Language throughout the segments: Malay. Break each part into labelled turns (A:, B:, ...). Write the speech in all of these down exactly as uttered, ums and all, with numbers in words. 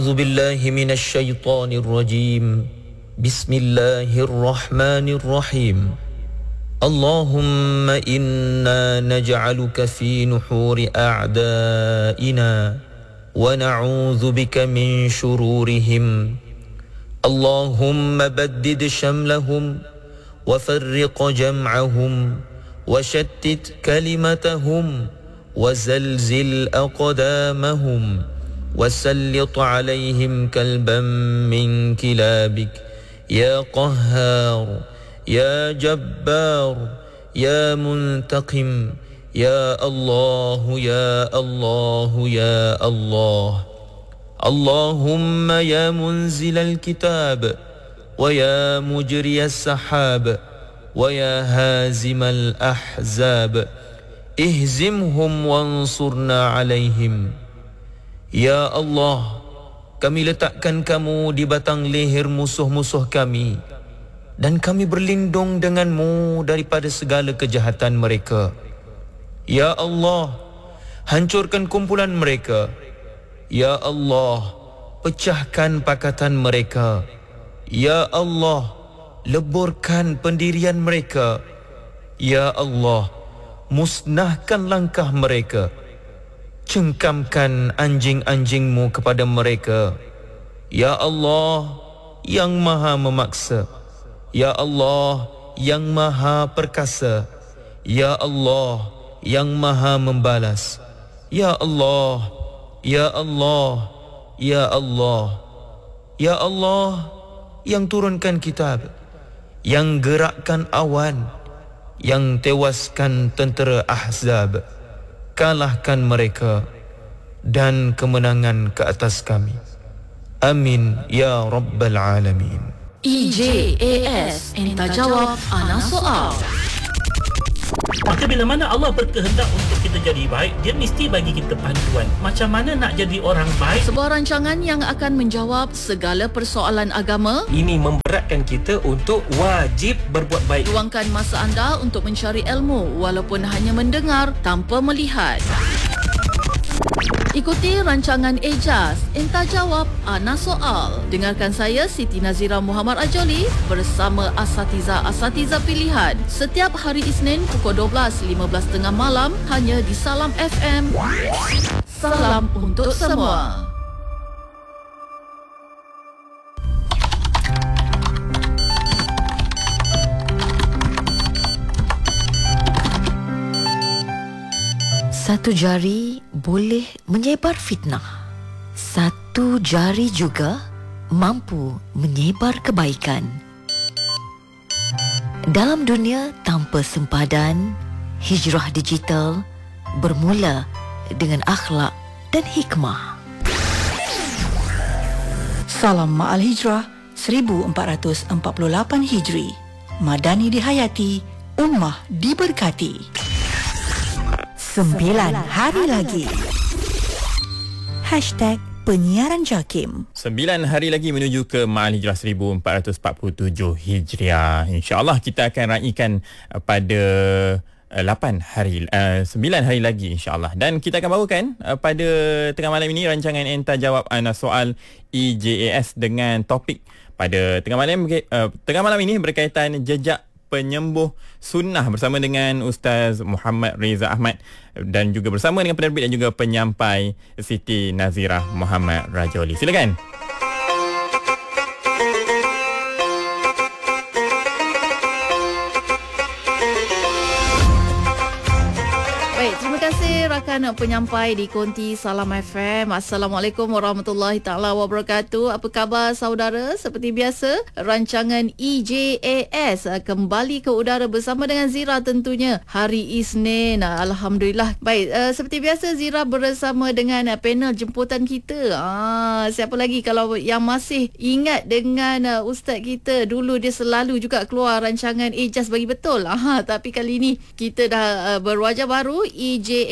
A: أعوذ بالله من الشيطان الرجيم بسم الله الرحمن الرحيم اللهم إنا نجعلك في نحور أعدائنا ونعوذ بك من شرورهم اللهم بدد شملهم وفرق جمعهم وشتت كلمتهم وزلزل أقدامهم وسلط عليهم كلبا من كلابك يا قهار يا جبار يا منتقم يا الله يا الله يا الله اللهم يا منزل الكتاب ويا مجري السحاب ويا هازم الأحزاب اهزمهم وانصرنا عليهم. Ya Allah, kami letakkan kamu di batang leher musuh-musuh kami dan kami berlindung denganmu daripada segala kejahatan mereka. Ya Allah, hancurkan kumpulan mereka. Ya Allah, pecahkan pakatan mereka. Ya Allah, leburkan pendirian mereka. Ya Allah, musnahkan langkah mereka. Cengkamkan anjing-anjingmu kepada mereka. Ya Allah, yang maha memaksa. Ya Allah, yang maha perkasa. Ya Allah, yang maha membalas. Ya Allah, Ya Allah, Ya Allah, Ya Allah, yang turunkan kitab, yang gerakkan awan, yang tewaskan tentera Ahzab. Kalahkan mereka dan kemenangan ke atas kami. Amin ya Rabbal Alamin.
B: E J A S, Entah Jawab Ana Soal.
C: Maka bila mana Allah berkehendak untuk kita jadi baik, dia mesti bagi kita panduan macam mana nak jadi orang baik.
B: Sebuah rancangan yang akan menjawab segala persoalan agama.
D: Ini memberatkan kita untuk wajib berbuat baik.
B: Luangkan masa anda untuk mencari ilmu walaupun hanya mendengar tanpa melihat. Ikuti rancangan Ejaz, Entah Jawab Ana Soal. Dengarkan saya Siti Nazira Muhammad Ajoli bersama asatiza-asatiza pilihan setiap hari Isnin pukul dua belas lima belas tengah malam hanya di Salam F M. Salam untuk semua.
E: Satu jari boleh menyebar fitnah. Satu jari juga mampu menyebar kebaikan. Dalam dunia tanpa sempadan, hijrah digital bermula dengan akhlak dan hikmah.
F: Salam Ma'al Hijrah seribu empat ratus empat puluh lapan Hijri. Madani dihayati, ummah diberkati. Sembilan hari lagi. Hashtag Penyiaran Jakim.
G: Sembilan hari lagi menuju ke Ma'al Hijrah seribu empat ratus empat puluh tujuh Hijriah. InsyaAllah kita akan raikan pada lapan hari, uh, sembilan hari lagi insyaAllah. Dan kita akan bawakan uh, pada tengah malam ini rancangan Entah Jawab Ana Soal E J A S dengan topik pada tengah malam, uh, tengah malam ini berkaitan jejak penyembuh sunnah bersama dengan Ustaz Muhammad Reza Ahmad dan juga bersama dengan penerbit dan juga penyampai Siti Nazira Muhammad Rajoli. Silakan.
B: Baik, terima kasih rakan penyampai di Konti Salam F M. Assalamualaikum warahmatullahi taala wabarakatuh. Apa khabar saudara? Seperti biasa, rancangan E J A S kembali ke udara bersama dengan Zira tentunya hari Isnin. Alhamdulillah. Baik, uh, seperti biasa Zira bersama dengan uh, panel jemputan kita. Ah, siapa lagi kalau yang masih ingat dengan uh, ustaz kita dulu, dia selalu juga keluar rancangan Ejaz Bagi Betul. Ah, tapi kali ini kita dah uh, berwajah baru, E J A S,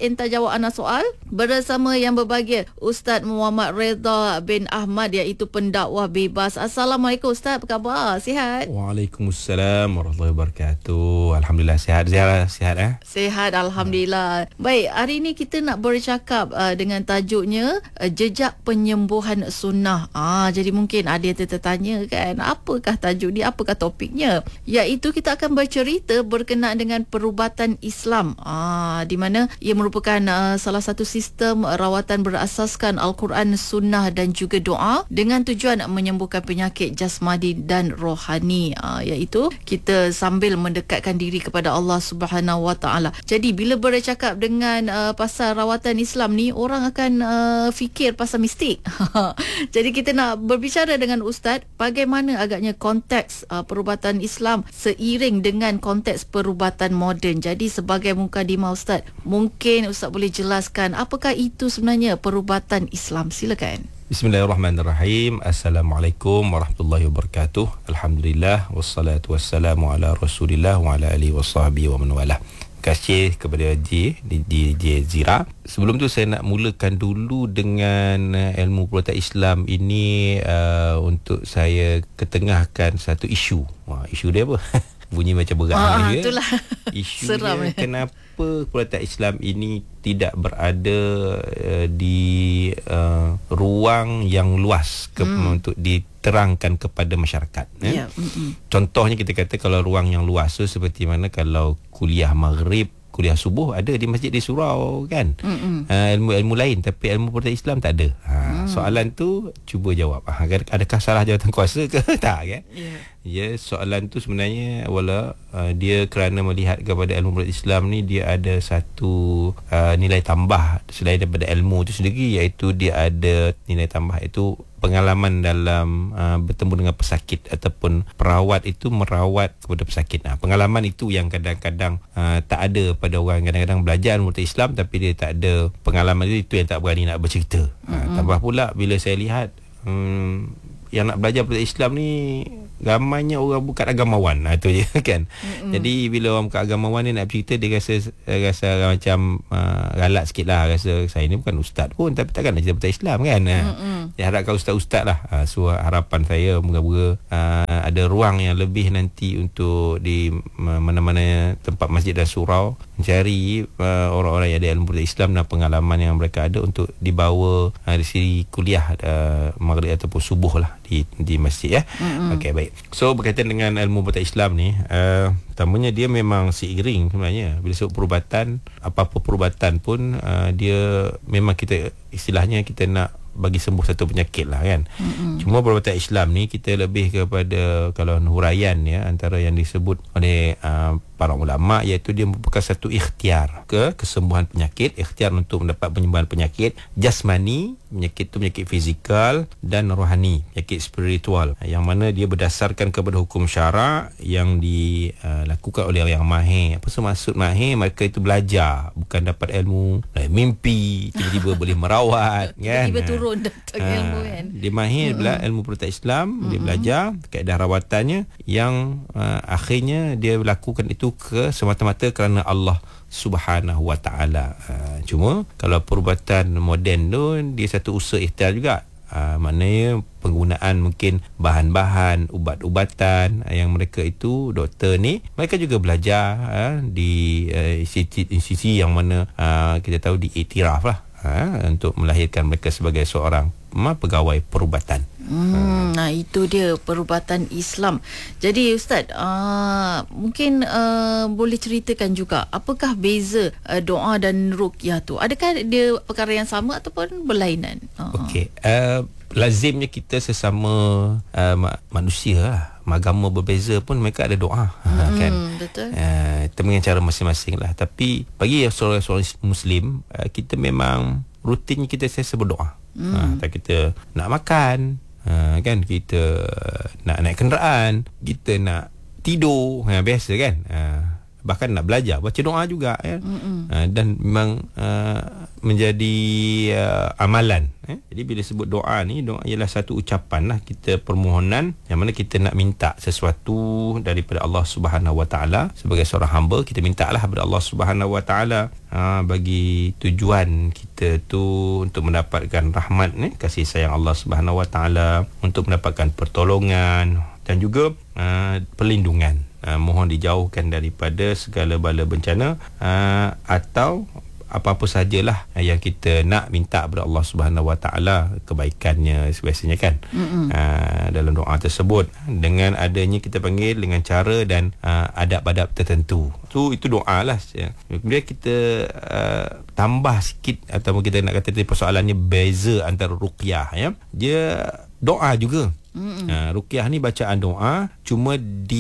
B: Entah Jawab Ana Soal bersama yang berbahagia Ustaz Muhammad Redha bin Ahmad, iaitu pendakwah bebas. Assalamualaikum Ustaz, apa khabar? Sihat?
H: Waalaikumsalam warahmatullahi wabarakatuh. Alhamdulillah sihat. Sihat, sihat eh?
B: Sihat, Alhamdulillah. Baik, hari ini kita nak bercakap uh, dengan tajuknya uh, Jejak Penyembuhan Sunnah. Ah, jadi mungkin ada yang tertanya kan, apakah tajuk ni, apakah topiknya? Iaitu kita akan bercerita berkenaan dengan perubatan Islam. Ah, di mana ia merupakan uh, salah satu sistem rawatan berasaskan Al-Quran, Sunnah dan juga doa dengan tujuan menyembuhkan penyakit jasmani dan rohani. Uh, iaitu kita sambil mendekatkan diri kepada Allah Subhanahu Wa Taala. Jadi bila bercakap dengan uh, pasal rawatan Islam ni, orang akan uh, fikir pasal mistik. Jadi kita nak berbicara dengan Ustaz bagaimana agaknya konteks uh, perubatan Islam seiring dengan konteks perubatan moden. Jadi sebagai mukadimah Ustaz, mungkin Ustaz boleh jelaskan apakah itu sebenarnya perubatan Islam. Silakan.
H: Bismillahirrahmanirrahim. Assalamualaikum warahmatullahi wabarakatuh. Alhamdulillah wassalatu wassalamu ala Rasulillah wa ala alihi wasahbihi wa man walah. Terima kasih kepada J D J Zira. Sebelum tu saya nak mulakan dulu dengan ilmu perubatan Islam ini uh, untuk saya ketengahkan satu isu. Wah, isu dia apa? Bunyi macam berat
B: ah,
H: dia.
B: Itulah.
H: Isu
B: Seram
H: dia
B: eh.
H: Kenapa perubatan Islam ini tidak berada uh, di uh, ruang yang luas ke, hmm. untuk diterangkan kepada masyarakat.
B: Ya.
H: Eh? Contohnya kita kata kalau ruang yang luas tu seperti mana kalau kuliah maghrib, kuliah subuh ada di masjid di surau kan. Uh, ilmu-ilmu lain, tapi ilmu perubatan Islam tak ada. Ha, mm. Soalan tu cuba jawab. Ha, adakah salah jawatan kuasa ke? Tak kan? Yeah. Ya, soalan tu sebenarnya wala uh, dia kerana melihat kepada ilmu perubatan Islam ni dia ada satu uh, nilai tambah selain daripada ilmu tu sendiri, iaitu dia ada nilai tambah itu pengalaman dalam uh, bertemu dengan pesakit ataupun perawat itu merawat kepada pesakit. Nah, pengalaman itu yang kadang-kadang uh, tak ada pada orang. Kadang-kadang belajar ilmu Islam tapi dia tak ada pengalaman itu, itu yang tak berani nak bercerita. Mm-hmm. Uh, tambah pula bila saya lihat um, yang nak belajar ilmu Islam ni ramainya orang bukan agamawan. Nah, itu je kan. Mm-hmm. Jadi bila orang bukan agamawan ni nak bercerita, dia rasa rasa macam uh, galak sikit lah. Rasa saya ni bukan ustaz pun, tapi takkan nak cerita pasal Islam kan. Mm-hmm. Dia harapkan ustaz-ustaz lah. uh, So harapan saya moga-moga uh, ada ruang yang lebih nanti untuk di uh, mana-mana tempat masjid dan surau mencari uh, orang-orang yang ada ilmu Islam dan pengalaman yang mereka ada untuk dibawa uh, di sini kuliah uh, maghrib ataupun subuh lah di di masjid ya. Mm-hmm. Okey, baik. So berkaitan dengan ilmu perubatan Islam ni, uh, pertamanya dia memang seiring sebenarnya. Bila sebut perubatan, apa-apa perubatan pun uh, dia memang kita istilahnya kita nak bagi sembuh satu penyakit lah kan. Mm-hmm. Cuma perubatan Islam ni kita lebih kepada kalau huraian ya, antara yang disebut oleh uh, para ulama, iaitu dia merupakan satu ikhtiar ke kesembuhan penyakit, ikhtiar untuk mendapat penyembuhan penyakit jasmani, penyakit tu penyakit fizikal, dan rohani, penyakit spiritual, yang mana dia berdasarkan kepada hukum syarak yang dilakukan oleh yang mahir. Apa maksud mahir? Mereka itu belajar, bukan dapat ilmu mimpi tiba-tiba boleh merawat kan.
B: Tiba-tiba turun datang ha, ilmu kan. Dia
H: mahir bela ilmu perubatan Islam, mm-hmm. dia belajar kaedah rawatannya yang uh, akhirnya dia lakukan itu ke semata-mata kerana Allah Subhanahu Wa Taala. Uh, cuma kalau perubatan moden tu dia satu usaha ikhtiar juga. Uh, maknanya penggunaan mungkin bahan-bahan ubat-ubatan uh, yang mereka itu doktor ni mereka juga belajar uh, di uh, institusi yang mana uh, kita tahu diiktiraf lah uh, untuk melahirkan mereka sebagai seorang uh, pegawai perubatan.
B: Hmm, nah itu dia perubatan Islam. Jadi Ustaz, uh, mungkin uh, boleh ceritakan juga apakah beza uh, doa dan ruqyah tu? Adakah dia perkara yang sama ataupun berlainan? Uh-huh.
H: Okey, uh, lazimnya kita sesama uh, manusia lah, agama berbeza pun mereka ada doa. Hmm, kan?
B: Betul.
H: Uh, dengan cara masing-masing lah. Tapi bagi seorang-seorang Muslim, uh, kita memang rutin kita sentiasa berdoa. Hmm. Uh, kita nak makan, Ha, kan kita nak naik kenderaan, kita nak tidur, ha, biasa kan, ha, bahkan nak belajar baca doa juga ya. Ha, dan memang uh, menjadi uh, amalan. Eh? Jadi bila sebut doa ni, doa ialah satu ucapan lah, kita permohonan yang mana kita nak minta sesuatu daripada Allah Subhanahu Wa Taala. Sebagai seorang hamba, kita minta lah kepada Allah Subhanahu Wa Taala ha, bagi tujuan kita tu untuk mendapatkan rahmat ni, kasih sayang Allah Subhanahu Wa Taala, untuk mendapatkan pertolongan dan juga uh, perlindungan. Uh, mohon dijauhkan daripada segala bala bencana uh, atau apa-apa sajalah yang kita nak minta kepada Allah Subhanahu Wa Taala kebaikannya biasanya kan. Uh, dalam doa tersebut dengan adanya kita panggil dengan cara dan uh, adab-adab tertentu. Tu itu doa lah. Kemudian kita uh, tambah sikit ataupun kita nak kata tadi persoalannya beza antara ruqyah ya. Dia doa juga. Ha, ruqyah ni bacaan doa, cuma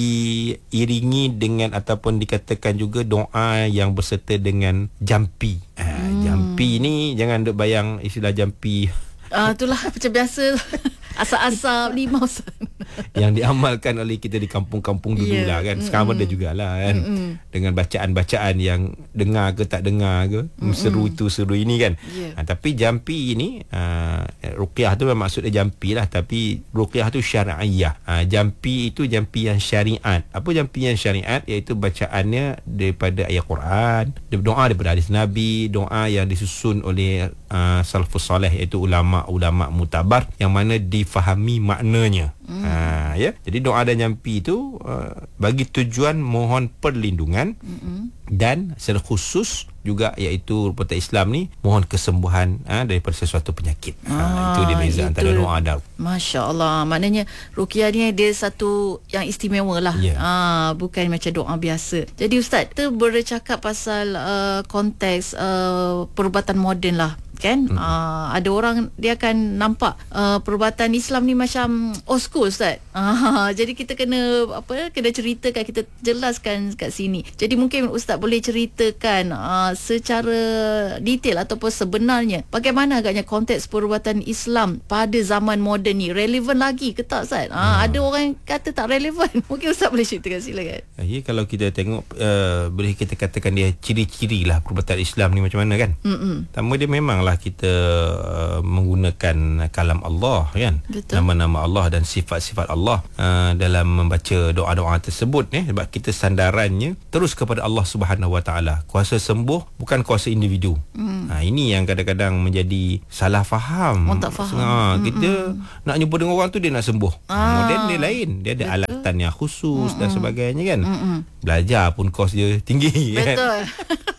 H: diiringi dengan ataupun dikatakan juga doa yang berserta dengan jampi. Ha, mm. Jampi ni jangan duk bayang istilah jampi.
B: Ah, itulah macam biasa. Asap-asap limau
H: yang diamalkan oleh kita di kampung-kampung dulu yeah. lah kan. Sekarang mm-mm. ada jugalah kan. Mm-mm. Dengan bacaan-bacaan yang dengar ke tak dengar ke, mm-mm. seru itu seru ini kan. Yeah. Ha, tapi jampi ini uh, ruqyah tu memang maksudnya jampi lah, tapi ruqyah tu syariah. Ha, jampi itu jampi yang syariat. Apa jampi yang syariat? Iaitu bacaannya daripada ayat Quran, doa daripada hadis Nabi, doa yang disusun oleh uh, salafus soleh, iaitu ulama-ulama mutabar yang mana difahami maknanya. Hmm. Ha, ya. Jadi doa dan jampi itu uh, bagi tujuan mohon perlindungan hmm. dan secara khusus juga iaitu rupa Islam ni mohon kesembuhan ha, daripada sesuatu penyakit. Ha, ah, itu dia beza itu, antara doa dan
B: Masya-Allah. Maknanya ruqyah ni dia satu yang istimewa lah. Yeah. Ha, bukan macam doa biasa. Jadi ustaz, kita bercakap pasal uh, konteks uh, perubatan moden lah. Kan mm-hmm. uh, ada orang dia akan nampak uh, perubatan Islam ni macam old school ustaz. Uh, jadi kita kena apa kena ceritakan, kita jelaskan kat sini. Jadi mungkin ustaz boleh ceritakan uh, secara detail ataupun sebenarnya bagaimana agaknya konteks perubatan Islam pada zaman moden ni, relevan lagi ke tak ustaz? Uh, hmm. Ada orang kata tak relevan. Mungkin ustaz boleh ceritakan, silakan.
H: Ya, kalau kita tengok uh, boleh kita katakan dia ciri-ciri lah perubatan Islam ni macam mana kan. Mm-mm. Pertama dia memang lah kita uh, menggunakan kalam Allah kan. Betul. Nama-nama Allah dan sifat-sifat Allah uh, dalam membaca doa-doa tersebut ni, sebab kita sandarannya terus kepada Allah Subhanahu Wa Taala. Kuasa sembuh bukan kuasa individu. Hmm. Ha, ini yang kadang-kadang menjadi salah faham.
B: Orang tak faham.
H: Ha, kita hmm. nak jumpa dengan orang tu dia nak sembuh. Ah. Kemudian dia lain, dia ada Betul. alatan yang khusus hmm. dan sebagainya kan. Hmm. Belajar pun kos dia tinggi.
B: Betul.
H: Kan?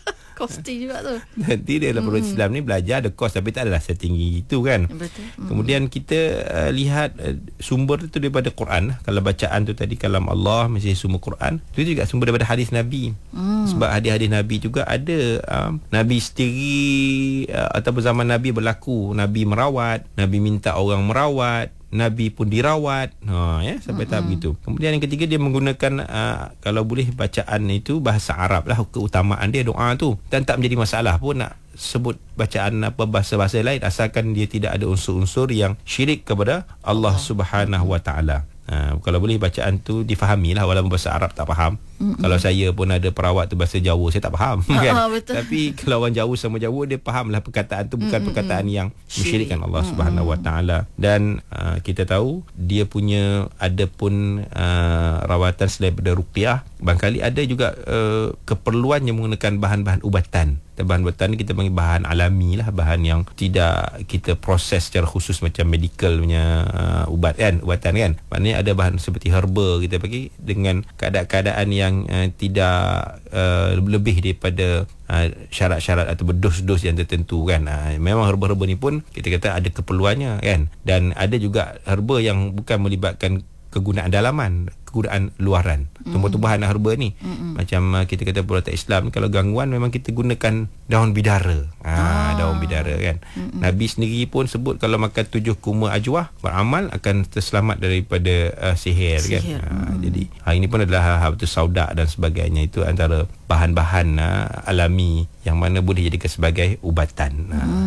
B: Kosti juga tu.
H: Nanti dia dalam perubatan hmm. Islam ni belajar ada kos tapi tak adalah setinggi itu kan.
B: Betul. Hmm.
H: Kemudian kita uh, lihat uh, sumber tu daripada Quran. Kalau bacaan tu tadi kalam Allah mesti sumber Quran. Itu juga sumber daripada hadis Nabi. Hmm. Sebab hadis-hadis Nabi juga ada um, Nabi sendiri uh, ataupun zaman Nabi berlaku Nabi merawat, Nabi minta orang merawat, Nabi pun dirawat, ha, ya, sampai mm-hmm. tahap begitu. Kemudian yang ketiga dia menggunakan uh, kalau boleh bacaan itu bahasa Arab lah, keutamaan dia doa tu, dan tak menjadi masalah pun nak sebut bacaan apa bahasa-bahasa lain asalkan dia tidak ada unsur-unsur yang syirik kepada Allah Subhanahu Wa Taala. Ha, kalau boleh bacaan tu difahami lah walaupun bahasa Arab tak faham. Mm-mm. Kalau saya pun ada perawat tu bahasa Jawa saya tak faham kan.
B: Betul.
H: Tapi kalau orang Jawa sama Jawa dia faham lah perkataan tu bukan Mm-mm. perkataan yang mensyirikkan Allah Subhanahu Wa Taala. Dan uh, kita tahu dia punya ada pun uh, rawatan selain daripada ruqyah, barangkali ada juga uh, keperluan yang menggunakan bahan-bahan ubatan. Bahan ubatan ni kita panggil bahan alami lah, bahan yang tidak kita proses secara khusus macam medical punya uh, ubat kan, ubatan kan. Maknanya ada bahan seperti herba kita panggil dengan keadaan-keadaan yang uh, tidak uh, lebih daripada uh, syarat-syarat atau dos-dos yang tertentu kan. Uh, memang herba-herba ni pun kita kata ada keperluannya kan. Dan ada juga herba yang bukan melibatkan kegunaan dalaman, kegunaan luaran. Tumbuh-tumbuhan mm. herba ni. Mm-mm. Macam uh, kita kata perubatan Islam ni, kalau gangguan memang kita gunakan daun bidara. Ha, ah. daun bidara kan. Mm-mm. Nabi sendiri pun sebut kalau makan tujuh kuma ajwah beramal akan terselamat daripada uh, sihir, sihir kan. Ha, jadi hari ini pun adalah habatus sauda dan sebagainya. Itu antara bahan-bahan uh, alami yang mana boleh dijadikan sebagai ubatan. Ha.
B: Hmm.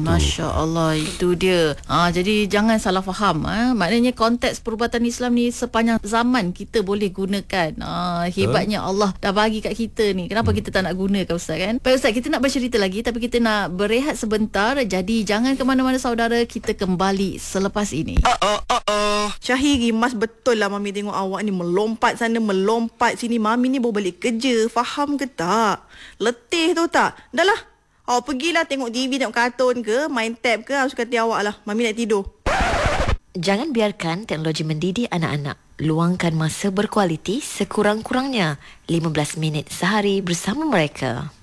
B: Masya Allah, itu dia. Ha, jadi jangan salah faham. Ha. Maknanya konteks perubatan Islam ni sepanjang zaman kita boleh gunakan. Ha, hebatnya Allah dah bagi kat kita ni. Kenapa hmm. kita tak nak gunakan, Ustaz kan? Baik Ustaz, kita nak bercerita lagi tapi kita nak berehat sebentar. Jadi jangan ke mana-mana saudara, kita kembali selepas ini.
I: Uh, uh, uh, uh. Syahiri, mas betul lah Mami tengok awak ni melompat sana, melompat sini. Mami ni baru balik kerja. Faham ke tak? Letih tu tak? Dah lah. Awak pergilah tengok T V, tengok kartun ke, main tab ke, suka hati awak lah. Mami nak tidur.
E: Jangan biarkan teknologi mendidik anak-anak. Luangkan masa berkualiti sekurang-kurangnya lima belas minit sehari bersama mereka.